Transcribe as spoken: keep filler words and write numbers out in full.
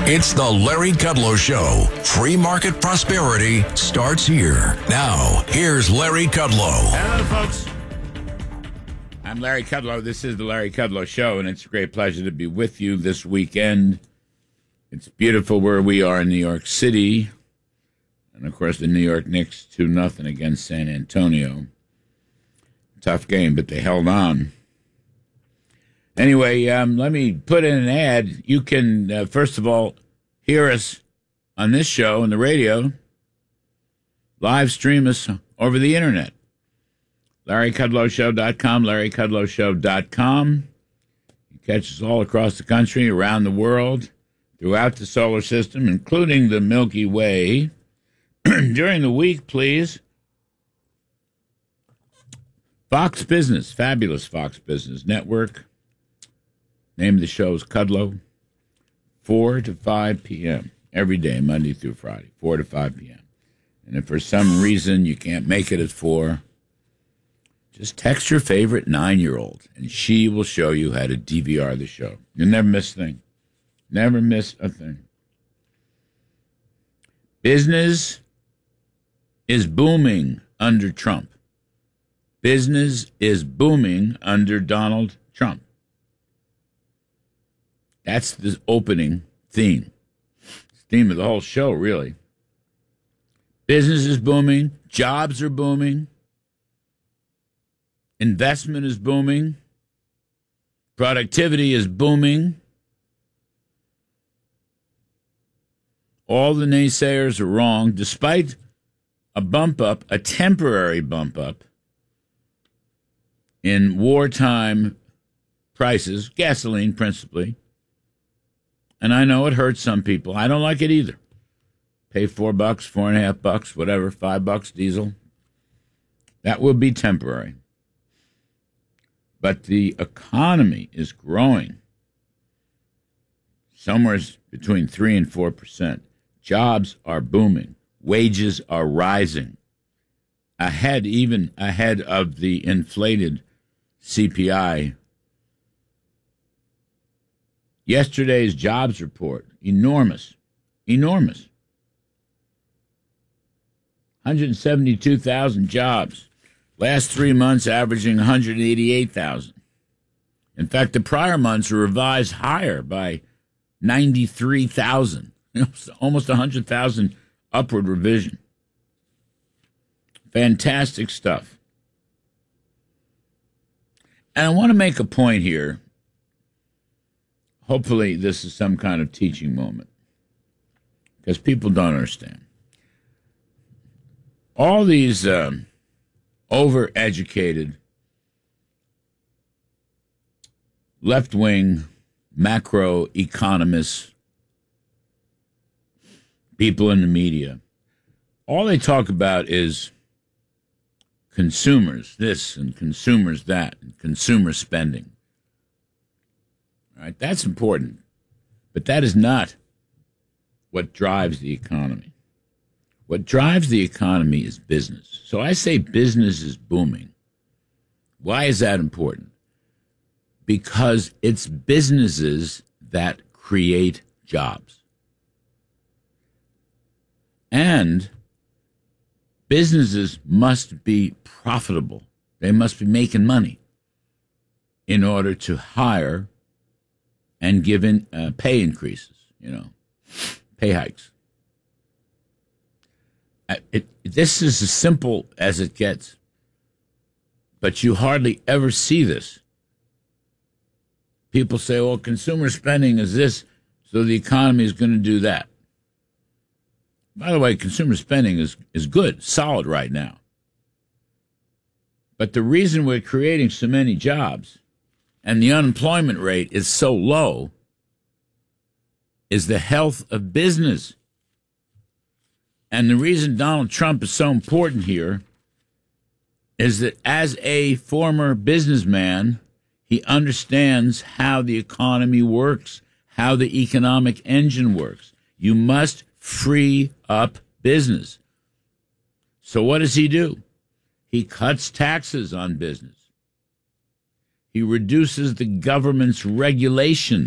It's the Larry Kudlow Show. Free market prosperity starts here. Now, here's Larry Kudlow. Hello, folks. I'm Larry Kudlow. This is the Larry Kudlow Show, and it's a great pleasure to be with you this weekend. It's beautiful where we are in New York City. And, of course, the New York Knicks two nothing against San Antonio. Tough game, but they held on. Anyway, um, let me put in an ad. You can, uh, first of all, hear us on this show on the radio, live stream us over the internet. Larry Kudlow Show dot com, Larry Kudlow Show dot com. You catch us all across the country, around the world, throughout the solar system, including the Milky Way. During the week, please. Fox Business, fabulous Fox Business Network. Name of the show is Kudlow. four to five p.m. every day, Monday through Friday, four to five p.m. And if for some reason you can't make it at four, just text your favorite nine-year-old, and she will show you how to D V R the show. You'll never miss a thing. Never miss a thing. Business is booming under Trump. Business is booming under Donald Trump. That's the opening theme. It's the theme of the whole show, really. Business is booming. Jobs are booming. Investment is booming. Productivity is booming. All the naysayers are wrong, despite a bump up, a temporary bump up in wartime prices, gasoline principally. And I know it hurts some people. I don't like it either. Pay four bucks, four and a half bucks, whatever, five bucks diesel. That will be temporary. But the economy is growing somewhere between three and four percent. Jobs are booming. Wages are rising. Ahead, even ahead of the inflated C P I. Yesterday's jobs report, enormous, enormous. one hundred seventy-two thousand jobs. Last three months averaging one hundred eighty-eight thousand. In fact, the prior months were revised higher by ninety-three thousand. You know, almost one hundred thousand upward revision. Fantastic stuff. And I want to make a point here. Hopefully this is some kind of teaching moment, because people don't understand. All these um, overeducated, left-wing macro economists, people in the media, all they talk about is consumers this and consumers that and consumer spending. All right, that's important, but that is not what drives the economy. What drives the economy is business. So I say business is booming. Why is that important? Because it's businesses that create jobs. And businesses must be profitable. They must be making money in order to hire and give in, uh, pay increases, you know, pay hikes. It, this is as simple as it gets, but you hardly ever see this. People say, well, consumer spending is this, so the economy is going to do that. By the way, consumer spending is, is good, solid right now. But the reason we're creating so many jobs and the unemployment rate is so low is the health of business. And the reason Donald Trump is so important here is that as a former businessman, he understands how the economy works, how the economic engine works. You must free up business. So what does he do? He cuts taxes on business. He reduces the government's regulation